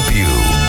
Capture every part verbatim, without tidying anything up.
più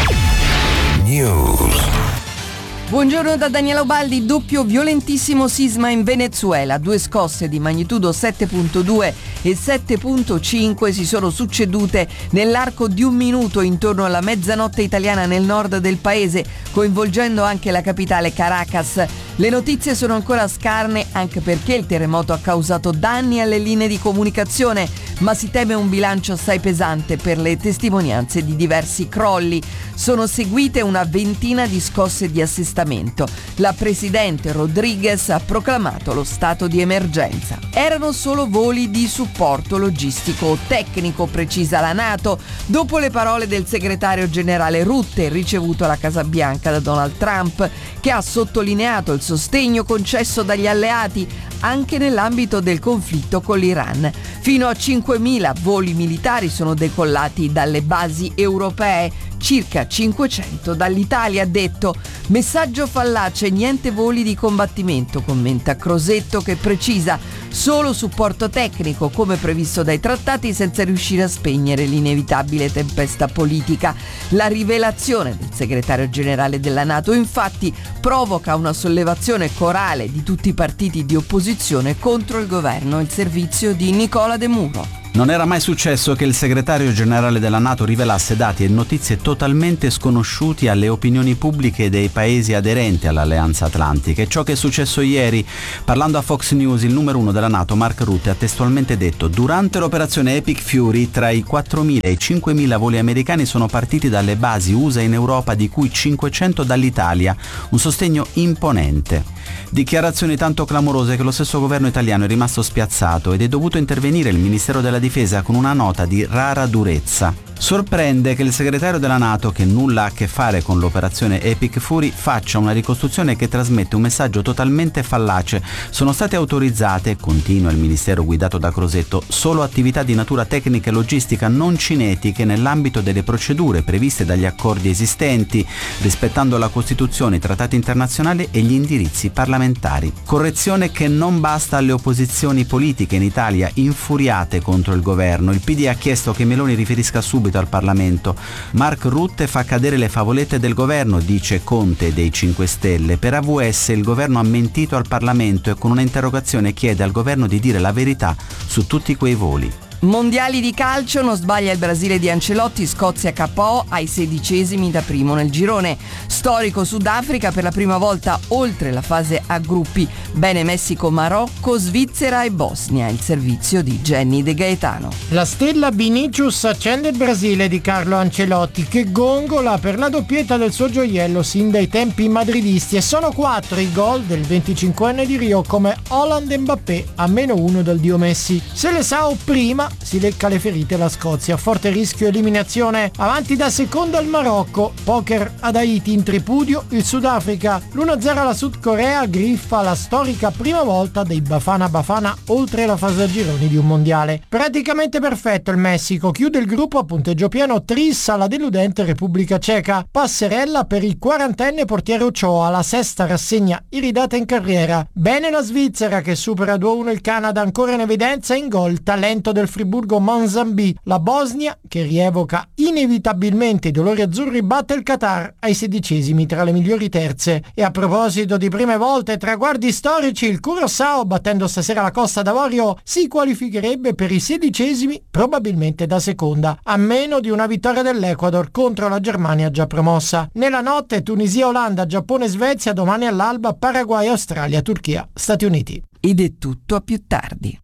News. Buongiorno da Daniela Ubaldi. Doppio violentissimo sisma in Venezuela. Due scosse di magnitudo sette virgola due e sette virgola cinque si sono succedute nell'arco di un minuto intorno alla mezzanotte italiana nel nord del paese, coinvolgendo anche la capitale Caracas. Le notizie sono ancora scarne anche perché il terremoto ha causato danni alle linee di comunicazione, ma si teme un bilancio assai pesante per le testimonianze di diversi crolli. Sono seguite una ventina di scosse di assestamento. La presidente Rodriguez ha proclamato lo stato di emergenza. Erano solo voli di supporto logistico o tecnico, precisa la NATO, dopo le parole del segretario generale Rutte ricevuto alla Casa Bianca da Donald Trump, che ha sottolineato il sostegno concesso dagli alleati anche nell'ambito del conflitto con l'Iran. Fino a cinquemila voli militari sono decollati dalle basi europee, circa cinquecento dall'Italia, ha detto. Messaggio fallace, niente voli di combattimento, commenta Crosetto, che precisa solo supporto tecnico come previsto dai trattati, senza riuscire a spegnere l'inevitabile tempesta politica. La rivelazione del segretario generale della NATO infatti provoca una sollevazione corale di tutti i partiti di opposizione contro il governo e il servizio di Nicola De Muro. Non era mai successo che il segretario generale della NATO rivelasse dati e notizie totalmente sconosciuti alle opinioni pubbliche dei paesi aderenti all'Alleanza Atlantica. E ciò che è successo ieri, parlando a Fox News, il numero uno della NATO, Mark Rutte, ha testualmente detto: durante l'operazione Epic Fury, tra i quattromila e i cinquemila voli americani sono partiti dalle basi U S A in Europa, di cui cinquecento dall'Italia, un sostegno imponente. Dichiarazioni tanto clamorose che lo stesso governo italiano è rimasto spiazzato ed è dovuto intervenire il Ministero della Difesa con una nota di rara durezza. Sorprende che il segretario della NATO, che nulla ha a che fare con l'operazione Epic Fury, faccia una ricostruzione che trasmette un messaggio totalmente fallace. Sono state autorizzate, continua il ministero guidato da Crosetto, solo attività di natura tecnica e logistica non cinetiche nell'ambito delle procedure previste dagli accordi esistenti, rispettando la Costituzione, i trattati internazionali e gli indirizzi parlamentari. Correzione che non basta alle opposizioni politiche in Italia, infuriate contro il governo. Il P D ha chiesto che Meloni riferisca subito al Parlamento. Mark Rutte fa cadere le favolette del governo, dice Conte dei cinque Stelle. Per A V S il governo ha mentito al Parlamento e con una interrogazione chiede al governo di dire la verità su tutti quei voli. Mondiali di calcio, non sbaglia il Brasile di Ancelotti, Scozia K O ai sedicesimi da primo nel girone. Storico Sudafrica per la prima volta oltre la fase a gruppi. Bene Messico, Marocco, Svizzera e Bosnia, il servizio di Jenny De Gaetano. La stella Vinicius accende il Brasile di Carlo Ancelotti, che gongola per la doppietta del suo gioiello sin dai tempi madridisti, e sono quattro i gol del venticinquenne di Rio come Haaland e Mbappé a meno uno dal dio Messi. Seleção prima si lecca le ferite la Scozia, forte rischio eliminazione, avanti da secondo al Marocco, poker ad Haiti in tripudio il Sudafrica, l'uno a zero alla Sud Corea griffa la storica prima volta dei Bafana Bafana oltre la fase a gironi di un mondiale. Praticamente perfetto il Messico, chiude il gruppo a punteggio pieno, trissa la deludente Repubblica Ceca, passerella per il quarantenne portiere Ochoa, la sesta rassegna iridata in carriera. Bene la Svizzera che supera due a uno il Canada, ancora in evidenza in gol talento del Friburgo Manzambi. La Bosnia, che rievoca inevitabilmente i dolori azzurri, batte il Qatar ai sedicesimi tra le migliori terze. E a proposito di prime volte e traguardi storici, il Curaçao, battendo stasera la Costa d'Avorio, si qualificherebbe per i sedicesimi probabilmente da seconda, a meno di una vittoria dell'Ecuador contro la Germania già promossa. Nella notte Tunisia, Olanda, Giappone, Svezia, domani all'alba Paraguay, Australia, Turchia, Stati Uniti. Ed è tutto, a più tardi.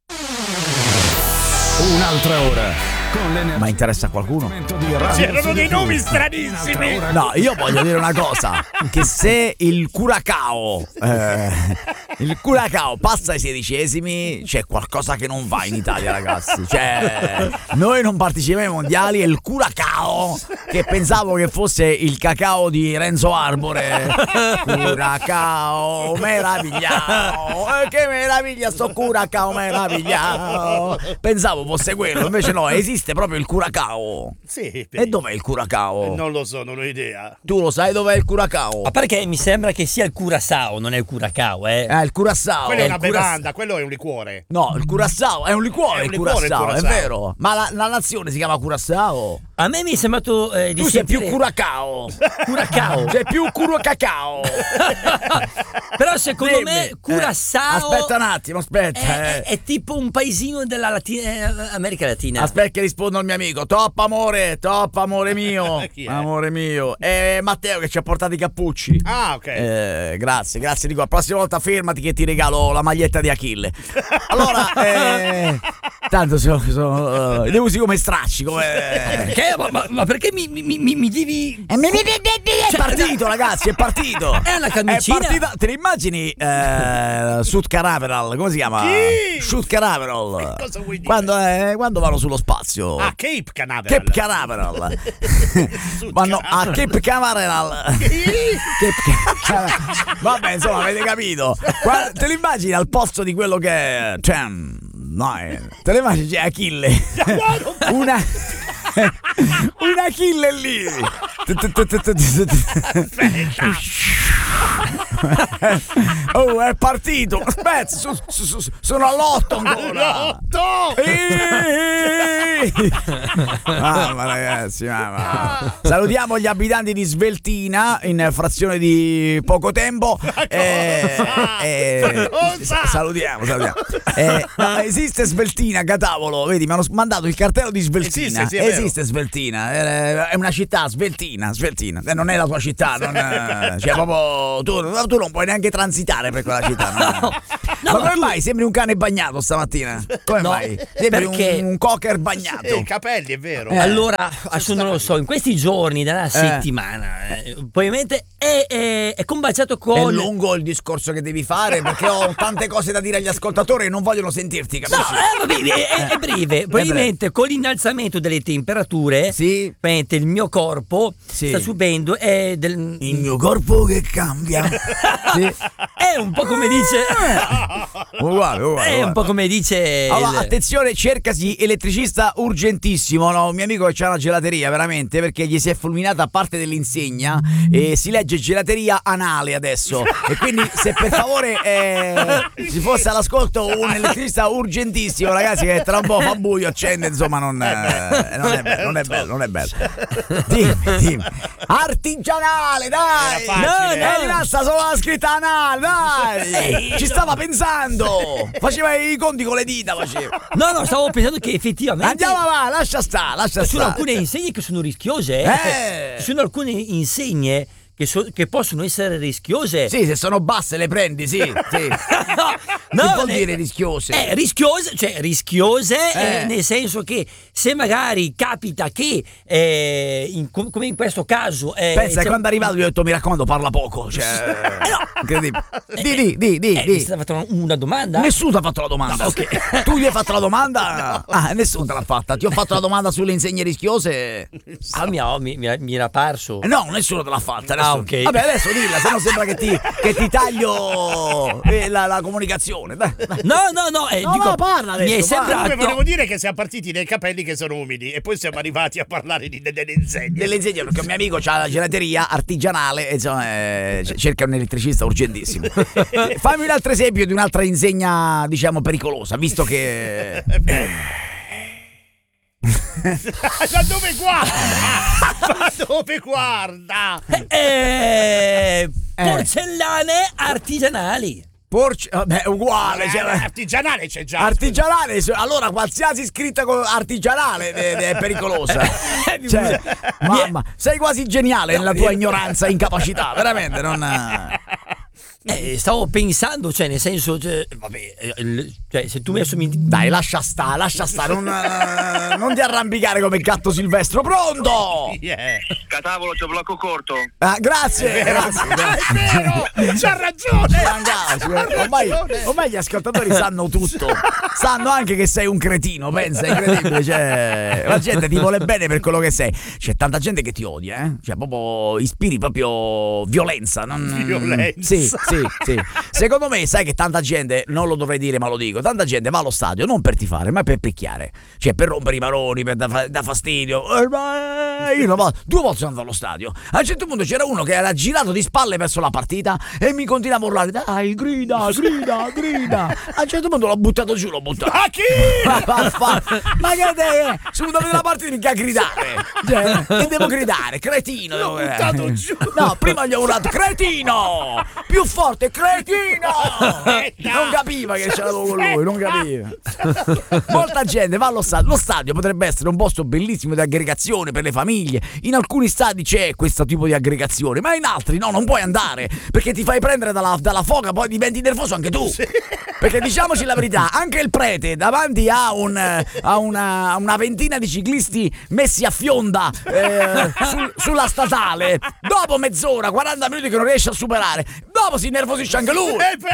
Un'altra ora con le... Ma interessa a qualcuno? C'erano dei nomi stranissimi. No, io voglio dire una cosa, che se il Curacao eh, il Curacao passa ai sedicesimi, c'è qualcosa che non va in Italia, ragazzi. Cioè, noi non partecipiamo ai mondiali e il Curacao, che pensavo che fosse il cacao di Renzo Arbore, Curacao meravigliao, che meraviglia sto Curacao meravigliao, pensavo fosse quello, invece no, esiste esiste proprio il curacao? Sì. E dov'è il curacao? Non lo so, non ho idea. Tu lo sai dov'è il curacao? Ma perché mi sembra che sia il curacao, non è il curacao, eh? Eh, il curaçao. Quello è una il curas- bevanda, quello è un liquore. No, il curaçao è un liquore, È un il liquore, il curaçao, è curaçao. vero. Ma la, la nazione si chiama curaçao? A me mi è sembrato eh, di Tu sei più sentire- curacao. curacao. Sei più curacacao. Però secondo Dimmi. me Curaçao Eh, aspetta un attimo, aspetta. è, eh. è tipo un paesino della Lati- eh, America Latina. Aspetta che rispondo al mio amico. Top amore, top amore mio. Chi è? Amore mio. È Matteo che ci ha portato i cappucci. Ah, ok. Eh, grazie, grazie Dico. La prossima volta fermati che ti regalo la maglietta di Achille. Allora, eh, tanto sono, sono uh, devo usi come stracci, come Perché? Ma, ma- ma perché mi, mi, mi, mi devi... È partito, ragazzi, è partito. È una È camicina. partita. Te ne immagini eh, Shoot Canaveral, come si chiama? Chi? Shoot Canaveral. Che cosa vuoi dire? Quando, eh, quando vanno sullo spazio? Ah, Cape Canaveral. Cape Canaveral. Vanno a Cape Canaveral. Cape Canaveral. Vabbè, insomma, avete capito. Guarda, te lo immagini al posto di quello che è, cioè, no, eh, te lo immagini c'è Achille. Una un Achille lì. Oh, è partito. Aspetta, su, su, su, sono all'otto ancora. All'otto! Eeeh. Mamma ragazzi, mamma. Salutiamo gli abitanti di Sveltina in frazione di poco tempo. Eh, eh, salutiamo, salutiamo. Eh, no, esiste Sveltina, Catavolo, vedi, mi hanno mandato il cartello di Sveltina. Esiste, sì, è vero. Esiste Sveltina, eh, è una città Sveltina, Sveltina. Eh, non è la tua città, non, eh, cioè proprio tu, tu non puoi neanche transitare per quella città. No? No, ma ma come tu- mai sembri un cane bagnato stamattina? Come No, mai? Sembri perché- un, un cocker bagnato. Eh, i capelli, è vero. Eh. Allora, adesso non lo so, in questi giorni della settimana, eh, probabilmente è, è, è combaciato È con... lungo il discorso che devi fare perché ho tante cose da dire agli ascoltatori e non vogliono sentirti, No, capisci? eh, vabbè, è, è breve. Probabilmente con l'innalzamento delle temperature, Sì. probabilmente il mio corpo Sì. sta subendo è del, Il mio corpo che cambia. Sì. è un po' come dice Uguale, uguale, è un uguale. po' come dice Allora, il- attenzione, cercasi elettricista urgentissimo, no? Un mio amico che c'ha una gelateria, veramente, perché gli si è fulminata parte dell'insegna e si legge gelateria anale adesso. E quindi se per favore eh, ci fosse all'ascolto un elettricista urgentissimo, ragazzi, che tra un po' fa buio, accende, insomma, non, eh, non è bello, non è bello, non è bello. Dimmi, dimmi. Artigianale, dai! Era facile. È rimasta solo la scritta anale, dai! Ci stava pensando! Faceva i conti con le dita, faceva. No, no, stavo pensando che effettivamente Andiamo avanti, lascia sta, lascia ci sono sta. alcune insegne che sono rischiose, eh. Eh. Ci sono alcune insegne che, so- che possono essere rischiose. Sì, se sono basse le prendi, sì, sì. No, Che vuol eh, dire rischiose? Eh, rischiose, cioè rischiose Eh. eh, nel senso che se magari capita che, eh, in- com- come in questo caso... eh, Pensa, c'è- quando è arrivato gli ho detto, mi raccomando, parla poco. Cioè, incredibile. Di, di, di, di, Eh, di. mi è stata fatta una domanda? Nessuno ti ha fatto la domanda. No, ok. Tu gli hai fatto la domanda? Ah, nessuno te l'ha fatta. Ti ho fatto la domanda sulle insegne rischiose? Ah, mi, ha- mi- mi- mi era parso. No, nessuno te l'ha fatta. Adesso, Ah, ok. Vabbè, adesso dilla, se no sembra che ti, che ti taglio eh, la, la comunicazione. Dai, dai. No, no, no, eh, No, dico, no, parla mi è adesso, parla. sembrato... Comunque volevo dire che siamo partiti dai capelli che sono umidi e poi siamo arrivati a parlare di, delle insegne. Delle insegne, perché un mio amico ha la gelateria artigianale e insomma, eh, c- cerca un elettricista urgentissimo. Fammi un altro esempio di un'altra insegna, diciamo, pericolosa, visto che... Ma dove guarda? Ma dove guarda? Eh, porcellane artigianali. Porci... Vabbè, è uguale. Eh, cioè, artigianale c'è già. artigianale, se- allora qualsiasi scritta con artigianale è, è pericolosa. Cioè, mamma, sei quasi geniale nella tua ignoranza e incapacità, veramente. Non... Eh, stavo pensando, cioè, nel senso, cioè, vabbè, eh, il- cioè, se tu mi assumi. Dai, lascia sta, lascia sta, non, eh, non ti arrampicare come il gatto silvestro. Pronto? Yeah. Catavolo, c'ho blocco corto. Ah, grazie, grazie. È vero, c'ha ragione. Ragazzi, ormai, ormai gli ascoltatori sanno tutto, sanno anche che sei un cretino, pensa, è incredibile, cioè, la gente ti vuole bene per quello che sei. C'è tanta gente che ti odia, eh? Cioè proprio ispiri proprio violenza, non... Violenza. Sì, sì, sì. Secondo me, sai che tanta gente, non lo dovrei dire ma lo dico, tanta gente va allo stadio non per tifare, ma per picchiare. Cioè per rompere i maroni, per da, da fastidio. Io una volta, due volte sono andato allo stadio. A un certo punto c'era uno che era girato di spalle verso la partita e mi continuava a urlare, dai, grida, grida, grida. A un certo punto l'ho buttato giù, l'ho buttato. Ma chi? Ma, ma, ma, ma che te? Sono venuto la partita mica a gridare. Cioè, che devo gridare? Cretino. L'ho devo buttato giù. No, prima gli ho urlato, cretino! Più forte, cretino! Non capiva che c'avevo con lui, non capiva. Molta gente va allo stadio. Lo stadio potrebbe essere un posto bellissimo di aggregazione per le famiglie. In alcuni stadi c'è questo tipo di aggregazione, ma in altri no, non puoi andare perché ti fai prendere dalla, dalla foga, poi diventi nervoso anche tu. Sì. Perché diciamoci la verità, anche il prete davanti a, un, a una, una ventina di ciclisti messi a fionda eh, sul, sulla statale, dopo mezz'ora, quaranta minuti che non riesce a superare, dopo si innervosisce anche lui.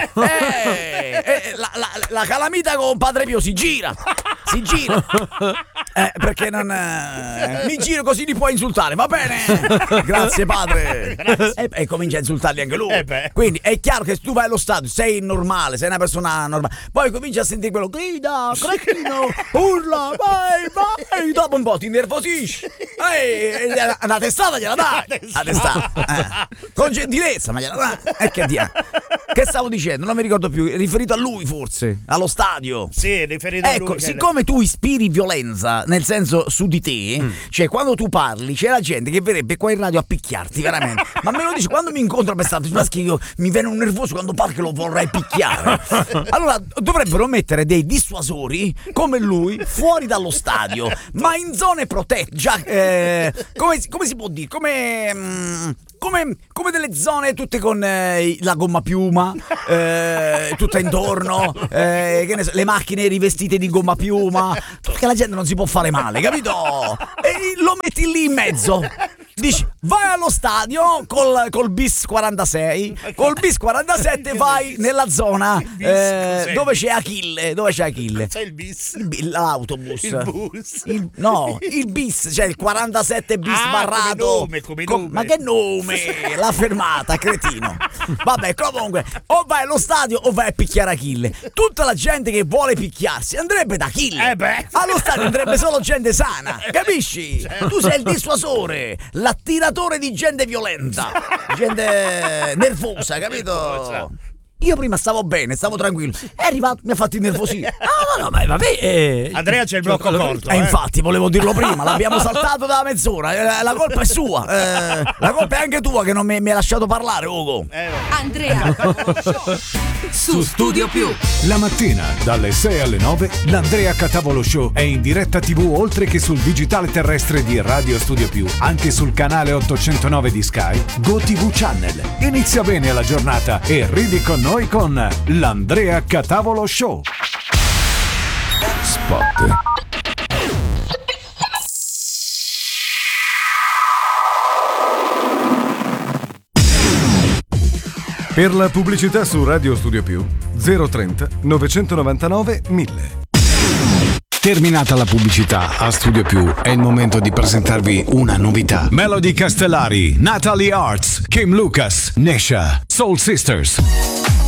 Eh, eh, la, la, la calamita con Padre Pio si gira, si gira. Eh, perché non eh, mi giro così li puoi insultare, va bene? Grazie padre. E, e comincia a insultarli anche lui. Eh Quindi è chiaro che se tu vai allo stadio, sei normale, sei una persona normale, poi cominci a sentire quello grida, cretino, urla, vai, vai, dopo un po' ti innervosisci. Eh, una testata gliela dai. La testata. Eh. Con gentilezza, ma gliela dai. E che dia. Che stavo dicendo? Non mi ricordo più. Riferito a lui forse, allo stadio. Sì, riferito ecco, a lui. Siccome tu ispiri violenza, nel senso su di te, mm. cioè quando tu parli c'è la gente che verrebbe qua in radio a picchiarti veramente. Ma me lo dici quando mi incontro per stato io mi viene un nervoso quando parlo che lo vorrei picchiare. Allora dovrebbero mettere dei dissuasori come lui fuori dallo stadio, ma in zone protette, già, eh, come, come si può dire? Come, mm, come, come delle zone tutte con eh, la gomma piuma, eh, tutta intorno, eh, che ne so, le macchine rivestite di gomma piuma, che la gente non si può fare male, capito? E lo metti lì in mezzo. Dici, vai allo stadio col, col bis quarantasei, col bis quarantasette vai nella zona eh, dove c'è Achille, dove c'è Achille? C'è il bis. Il, l'autobus. Il bus. Il, no, il bis, cioè il quarantasette bis ah, barrato. Come nome, come nome. Ma che nome? La fermata, cretino. Vabbè, comunque, o vai allo stadio o vai a picchiare Achille. Tutta la gente che vuole picchiarsi andrebbe da Achille. Eh beh. Allo stadio andrebbe solo gente sana, capisci? Certo. Tu sei il dissuasore, l'attiratore di gente violenta, gente nervosa, capito? Io prima stavo bene, stavo tranquillo. È arrivato, mi ha fatto innervosire. No, no, no, ma vabbè. Eh, Andrea c'è il blocco corto. Eh, eh. infatti, volevo dirlo prima. L'abbiamo saltato da mezz'ora. Eh, la colpa è sua. Eh, la colpa è anche tua che non mi, mi hai lasciato parlare, Ugo. Eh, Andrea su Studio Più. La mattina dalle sei alle nove l'Andrea Catavolo Show è in diretta tivù oltre che sul digitale terrestre di Radio Studio Più, anche sul canale ottocentonove di Sky, GoTV Channel. Inizia bene la giornata e ridi con noi con l'Andrea Catavolo Show. Spot. Per la pubblicità su Radio Studio Più zero trenta novecentonovantanove mille. Terminata la pubblicità a Studio Più, è il momento di presentarvi una novità. Melody Castellari, Natalie Arts, Kim Lucas, Nesha, Soul Sisters.